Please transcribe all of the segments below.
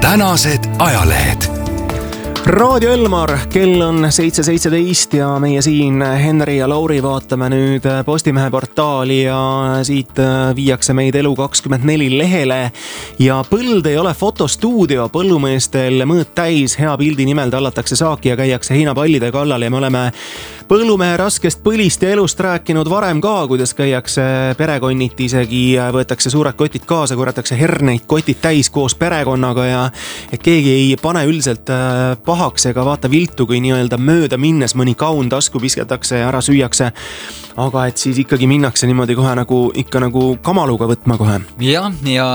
tänased ajalehed. Raadio Elmar, kell on 7:17 ja meie siin Henri ja Lauri vaatame nüüd Postimehe portaali ja siit viiakse meid Elu24 lehele. Ja põld ei ole fotostuudio, põllumeestel mõõt täis, hea pildi nimel tallatakse saaki ja käiakse heinapallide kallal ja me oleme põllumehe raskest põlist ja elust rääkinud varem ka, kuidas käiakse perekonniti, isegi võetakse suured kotid kaasa, korratakse herneid kotid täis koos perekonnaga ja et keegi ei pane üldiselt pahaks ega vaata viltu, kui nii-öelda mööda minnes mõni kaun tasku pisketakse ja ära süüakse. Aga et siis ikkagi minnakse niimoodi kohe nagu kamaluga võtma kohe. Ja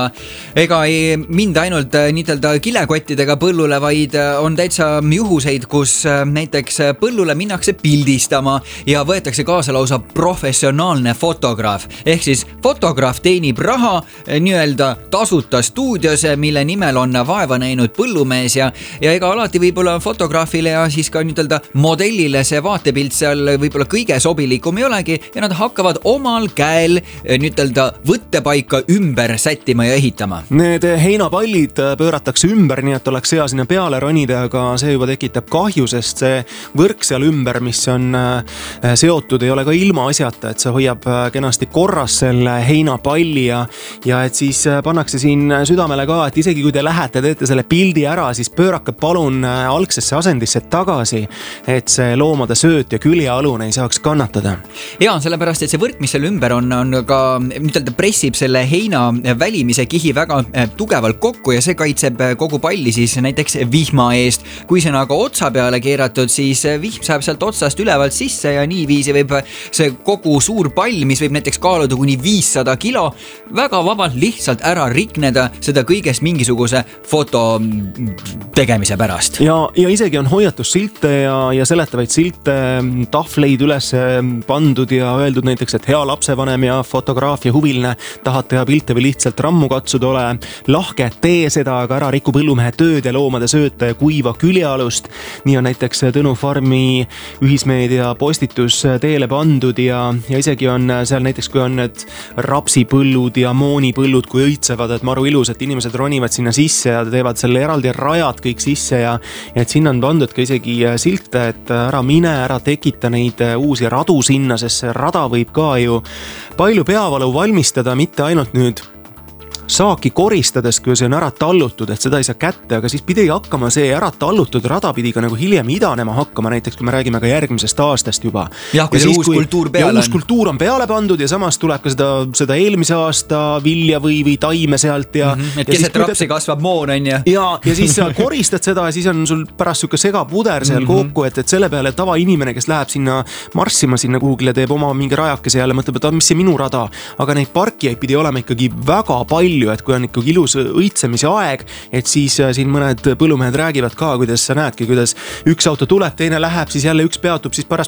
ega ei mind ainult niitelda kilekottidega põllule, vaid on täitsa juhuseid, kus näiteks põllule minnakse pildistama ja võetakse kaasa lausa professionaalne fotograaf. Ehk siis fotograaf teenib raha nii-öelda tasuta stuudios, mille nimel on vaeva näinud põllumees ja ega alati võib-olla fotograafile ja siis ka niitelda modellile see vaatepilt seal võib-olla kõige sobilikum ei olegi ja nad hakkavad omal käel niitelda võttepaika ümber sättima ja ehitama. Need heinapallid pööratakse ümber, nii et oleks hea sinna peale ronida, aga see juba tekitab kahju, sest see võrk seal ümber, mis on seotud, ei ole ka ilma asjata, et see hoiab kenasti korras selle heinapalli ja et siis pannakse siin südamele ka, et isegi kui te lähete, teete selle pildi ära, siis pöörake palun algsesse asendisse tagasi, et see loomade sööt ja küljealune ei saaks kannatada. Ja sellepärast, et see võrk, mis seal ümber on ka niitelda pressib selle heina välimise kihi väga tugevalt kokku ja see kaitseb kogu palli siis näiteks vihma eest. Kui see on aga otsa peale keeratud, siis vihm saab sealt otsast ülevalt sisse ja niiviisi võib see kogu suur pall, mis võib näiteks kaaluda kuni 500 kilo, väga vabalt lihtsalt ära rikneda seda kõigest mingisuguse foto tegemise pärast. Ja isegi on hoiatussilte ja seletavaid silte, tahvleid üles pandud ja öeldud näiteks, et hea lapsevanem ja fotograafia huviline, tahad teha pilte või lihtsalt rammu katsuda, ole lahke, tee seda, aga ära riku põllumehe tööd ja loomade sööta ja kuiva küljealust. Nii on näiteks Tõnu Farmi ühismeedia postitus teele pandud ja isegi on seal näiteks, kui on need rapsipõllud ja moonipõllud, kui õitsevad, et maru ilus, et inimesed ronivad sinna sisse ja teevad selle eraldi rajad kõik sisse ja et sinna on pandud ka isegi silte, et ära mine, ära tekita neid uusi radu sinna, sest see rada võib ka ju palju peavalu valmistada, mitte ainult nüüd saaki koristades, kui see on ära tallutud, et seda ei saa kätte, aga siis pidi hakkama see ära tallutud rada pidi ka nagu hiljem idanema hakkama, näiteks kui me räägime ka järgmisest aastast juba. Ja kui see uus kultuur peale on. Uus kultuur on peale pandud ja samas tuleb ka seda eelmise aasta vilja või taime sealt ja et keset rapsi kasvab moon on ja siis sa koristad seda ja siis on sul pärast suke segapuder seal kokku, et selle peale tavainimene, kes läheb sinna marssima sinna kuhugile, teeb oma mingi rajakese jälle, mõtleb, et mis see minu rada, aga neid parkijaid pidi olema ikkagi väga palju, et kui on ikkagi ilus õitsemise aeg, et siis siin mõned põllumehed räägivad ka, kuidas sa näedki, kuidas üks auto tuleb, teine läheb, siis jälle üks peatub, siis pärast